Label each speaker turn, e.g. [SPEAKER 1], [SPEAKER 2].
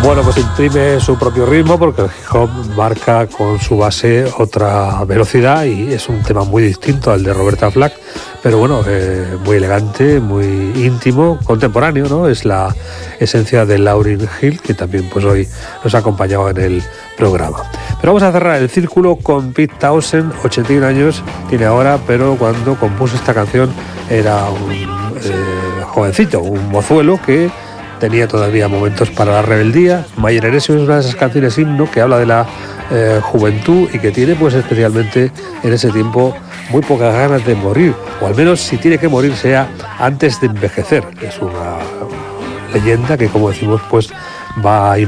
[SPEAKER 1] Bueno, pues imprime su propio ritmo porque el hip hop marca con su base otra velocidad y es un tema muy distinto al de Roberta Flack, pero bueno, muy elegante, muy íntimo, contemporáneo, ¿no? Es la esencia de Lauryn Hill, que también pues hoy nos ha acompañado en el programa. Pero vamos a cerrar el círculo con Pete Townshend, 81 años tiene ahora, pero cuando compuso esta canción era un jovencito, un mozuelo que tenía todavía momentos para la rebeldía. My Generation es una de esas canciones himno que habla de la juventud y que tiene pues especialmente en ese tiempo muy pocas ganas de morir, o al menos si tiene que morir sea antes de envejecer. Es una leyenda que, como decimos, pues va a